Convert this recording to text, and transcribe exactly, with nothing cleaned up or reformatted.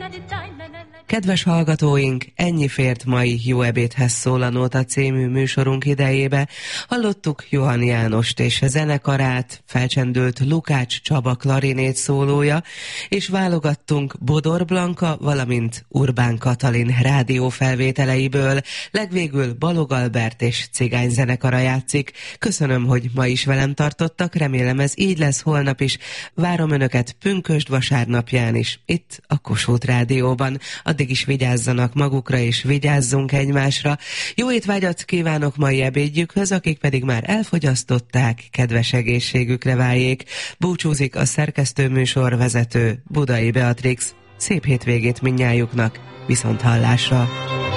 Kedves hallgatóink, ennyi fért mai Jó ebédhez szólanóta című műsorunk idejébe. Hallottuk Johann Jánost és zenekarát, felcsendült Lukács Csaba klarinét szólója, és válogattunk Bodor Blanka, valamint Urbán Katalin rádiófelvételeiből. Legvégül Balog Albert és Cigány zenekara játszik. Köszönöm, hogy ma is velem tartottak, remélem ez így lesz holnap is. Várom Önöket pünkösd vasárnapján is, itt a Kossuth Rádióban. Addig is vigyázzanak magukra, és vigyázzunk egymásra. Jó étvágyat kívánok mai ebédjükhöz, akik pedig már elfogyasztották, kedves egészségükre váljék. Búcsúzik a szerkesztőműsor vezető Budai Beatrix. Szép hétvégét mindnyájuknak, viszont hallásra!